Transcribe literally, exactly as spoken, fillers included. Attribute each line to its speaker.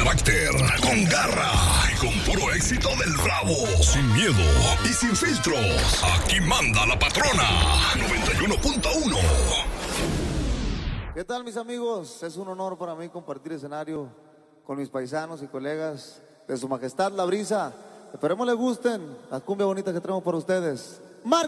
Speaker 1: carácter, con garra y con puro éxito del Bravo. Sin miedo y sin filtros. Aquí manda la patrona. noventa y uno punto uno.
Speaker 2: ¿Qué tal, mis amigos? Es un honor para mí compartir escenario con mis paisanos y colegas de Su Majestad La Brisa. Esperemos les gusten la cumbia bonita que traemos para ustedes. ¡Mar!